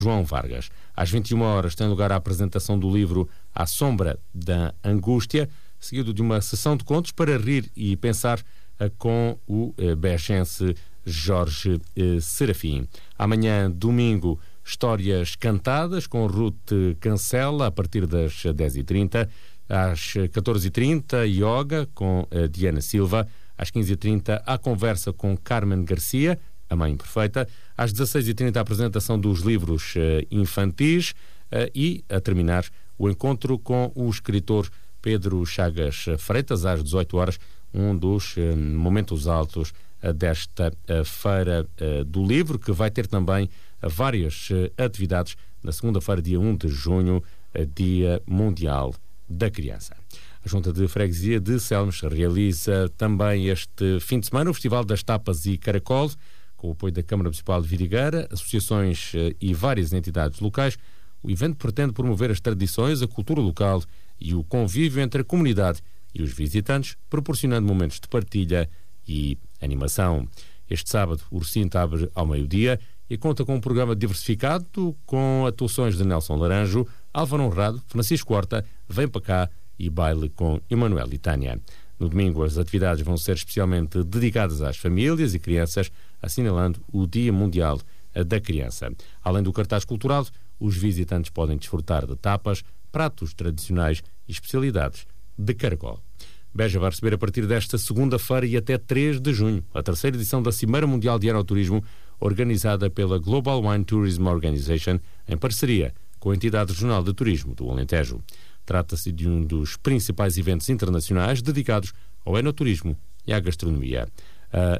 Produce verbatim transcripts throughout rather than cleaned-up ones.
João Vargas. Às vinte e uma horas tem lugar a apresentação do livro À Sombra da Angústia, seguido de uma sessão de contos para rir e pensar com o begense Jorge Serafim. Amanhã, domingo, histórias cantadas com Ruth Cancela a partir das dez e trinta. Às catorze e trinta, yoga com Diana Silva. Às quinze e trinta, a conversa com Carmen Garcia, a Mãe Perfeita. Às dezasseis e trinta, a apresentação dos livros infantis. E, a terminar, o encontro com o escritor Pedro Chagas Freitas, às dezoito horas, um dos uh, momentos altos uh, desta uh, Feira uh, do Livro, que vai ter também uh, várias uh, atividades na segunda-feira, dia um de junho, uh, Dia Mundial da Criança. A Junta de Freguesia de Selmes realiza também este fim de semana o Festival das Tapas e Caracol, com o apoio da Câmara Municipal de Vidigueira, associações uh, e várias entidades locais. O evento pretende promover as tradições, a cultura local e o convívio entre a comunidade e os visitantes, proporcionando momentos de partilha e animação. Este sábado, o recinto abre ao meio-dia e conta com um programa diversificado com atuações de Nelson Laranjo, Álvaro Honrado, Francisco Horta, Vem Para Cá e baile com Emanuel e Tânia. No domingo, as atividades vão ser especialmente dedicadas às famílias e crianças, assinalando o Dia Mundial da Criança. Além do cartaz cultural, os visitantes podem desfrutar de tapas, pratos tradicionais e especialidades de caracol. Beja vai receber a partir desta segunda-feira e até três de junho a terceira edição da Cimeira Mundial de Enoturismo, organizada pela Global Wine Tourism Organization, em parceria com a Entidade Regional de Turismo do Alentejo. Trata-se de um dos principais eventos internacionais dedicados ao enoturismo e à gastronomia. A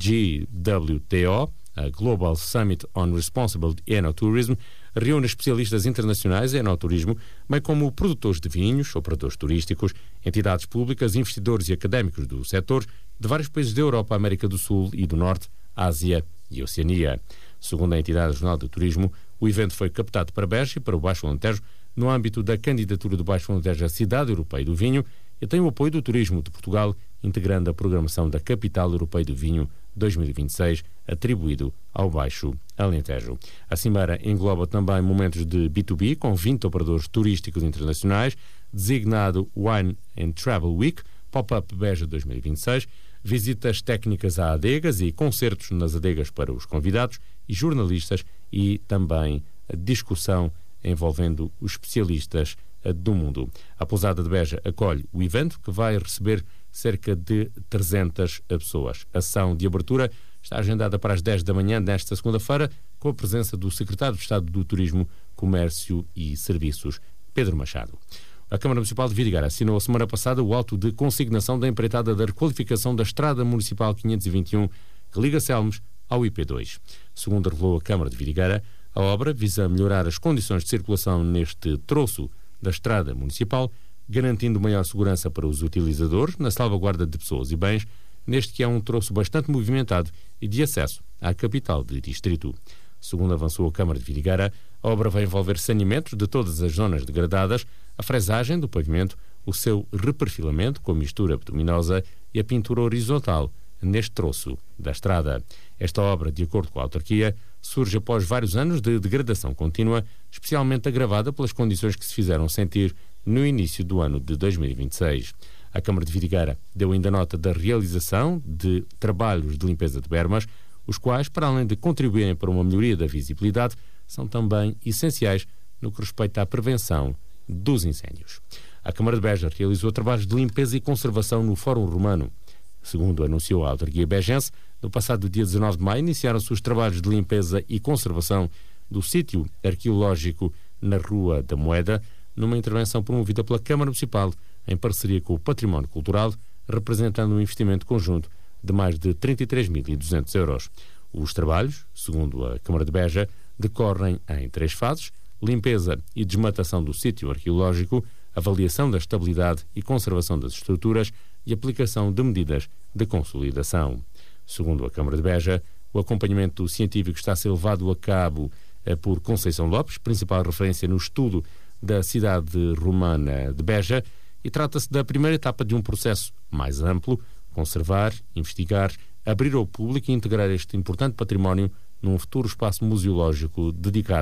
G W T O, a Global Summit on Responsible Enotourism, reúne especialistas internacionais em enoturismo, bem como produtores de vinhos, operadores turísticos, entidades públicas, investidores e académicos do setor de vários países da Europa, América do Sul e do Norte, Ásia e Oceania. Segundo a Entidade Regional de Turismo, o evento foi captado para Beja e para o Baixo Alentejo no âmbito da candidatura do Baixo Alentejo à Cidade Europeia do Vinho e tem o apoio do Turismo de Portugal, integrando a programação da Capital Europeia do Vinho dois mil e vinte e seis, atribuído ao Baixo Alentejo. A Cimeira engloba também momentos de B dois B com vinte operadores turísticos internacionais, designado Wine and Travel Week, Pop-Up Beja dois mil e vinte e seis, visitas técnicas a adegas e concertos nas adegas para os convidados e jornalistas e também a discussão envolvendo os especialistas do mundo. A Pousada de Beja acolhe o evento, que vai receber cerca de trezentas pessoas. A sessão de abertura está agendada para as dez da manhã desta segunda-feira, com a presença do Secretário de Estado do Turismo, Comércio e Serviços, Pedro Machado. A Câmara Municipal de Vidigueira assinou a semana passada o auto de consignação da empreitada da requalificação da Estrada Municipal quinhentos e vinte e um, que liga Selmes ao I P dois. Segundo revelou a Câmara de Vidigueira, a obra visa melhorar as condições de circulação neste troço da Estrada Municipal, garantindo maior segurança para os utilizadores na salvaguarda de pessoas e bens, neste que é um troço bastante movimentado e de acesso à capital de distrito. Segundo avançou a Câmara de Vidigueira, a obra vai envolver saneamentos de todas as zonas degradadas, a fresagem do pavimento, o seu reperfilamento com a mistura bituminosa e a pintura horizontal neste troço da estrada. Esta obra, de acordo com a autarquia, surge após vários anos de degradação contínua, especialmente agravada pelas condições que se fizeram sentir no início do ano de dois mil e vinte e seis. A Câmara de Vidigueira deu ainda nota da realização de trabalhos de limpeza de bermas, os quais, para além de contribuírem para uma melhoria da visibilidade, são também essenciais no que respeita à prevenção dos incêndios. A Câmara de Beja realizou trabalhos de limpeza e conservação no Fórum Romano. Segundo anunciou a autarquia begense, no passado dia dezanove de maio iniciaram-se os trabalhos de limpeza e conservação do sítio arqueológico na Rua da Moeda, numa intervenção promovida pela Câmara Municipal em parceria com o Património Cultural, representando um investimento conjunto de mais de trinta e três mil e duzentos euros. Os trabalhos, segundo a Câmara de Beja, decorrem em três fases: limpeza e desmatação do sítio arqueológico, avaliação da estabilidade e conservação das estruturas e aplicação de medidas de consolidação. Segundo a Câmara de Beja, o acompanhamento científico está a ser levado a cabo eh, por Conceição Lopes, principal referência no estudo da cidade romana de Beja, e trata-se da primeira etapa de um processo mais amplo: conservar, investigar, abrir ao público e integrar este importante património num futuro espaço museológico dedicado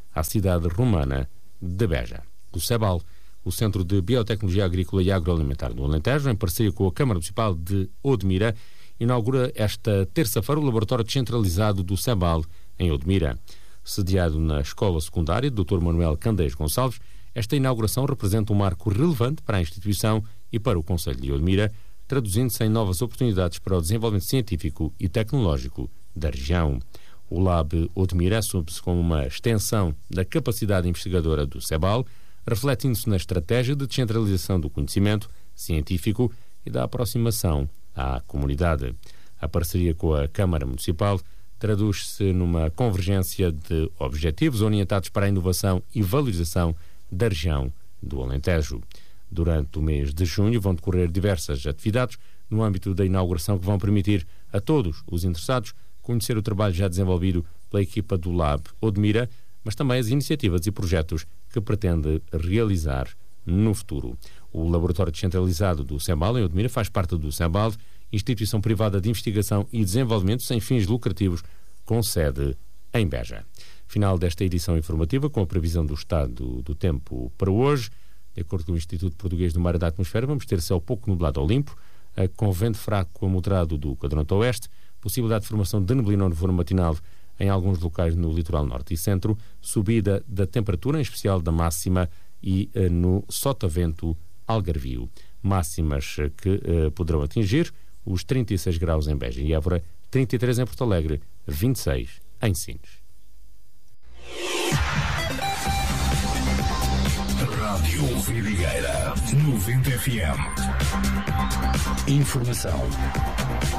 à cidade romana de Beja. O CEBAL, o Centro de Biotecnologia Agrícola e Agroalimentar do Alentejo, em parceria com a Câmara Municipal de Odmira, inaugura esta terça-feira o laboratório descentralizado do CEBAL em Odmira. Sediado na Escola Secundária doutor Manuel Candeias Gonçalves, esta inauguração representa um marco relevante para a instituição e para o Concelho de Odmira, traduzindo-se em novas oportunidades para o desenvolvimento científico e tecnológico da região. O Lab Odmira assume-se como uma extensão da capacidade investigadora do CEBAL, refletindo-se na estratégia de descentralização do conhecimento científico e da aproximação à comunidade. A parceria com a Câmara Municipal traduz-se numa convergência de objetivos orientados para a inovação e valorização da região do Alentejo. Durante o mês de junho vão decorrer diversas atividades no âmbito da inauguração que vão permitir a todos os interessados conhecer o trabalho já desenvolvido pela equipa do Lab Odmira, mas também as iniciativas e projetos que pretende realizar no futuro. O Laboratório Descentralizado do CEBAL em Odmira faz parte do CEBAL, instituição privada de investigação e desenvolvimento sem fins lucrativos, com sede em Beja. Final desta edição informativa com a previsão do estado do tempo para hoje. De acordo com o Instituto Português do Mar e da Atmosfera, vamos ter céu pouco nublado ao limpo, com vento fraco a moderado do quadrante oeste, possibilidade de formação de neblina no forno matinal em alguns locais no litoral norte e centro, subida da temperatura, em especial da máxima, e no sotavento algarvio. Máximas que uh, poderão atingir os trinta e seis graus em Beja e Évora, trinta e três em Porto Alegre, vinte e seis em Sines. Rádio Vidigueira noventa F M. Informação